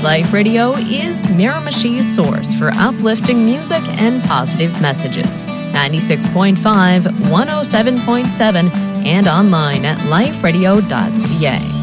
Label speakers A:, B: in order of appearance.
A: Life Radio is Miramichi's source for uplifting music and positive messages. 96.5, 107.7, and online at liferadio.ca.